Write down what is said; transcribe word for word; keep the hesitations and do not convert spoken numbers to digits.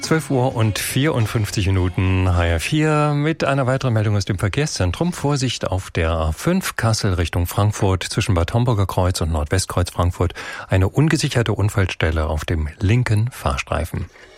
zwölf Uhr und vierundfünfzig Minuten, H R vier mit einer weiteren Meldung aus dem Verkehrszentrum. Vorsicht auf der A fünf Kassel Richtung Frankfurt zwischen Bad Homburger Kreuz und Nordwestkreuz Frankfurt. Eine ungesicherte Unfallstelle auf dem linken Fahrstreifen.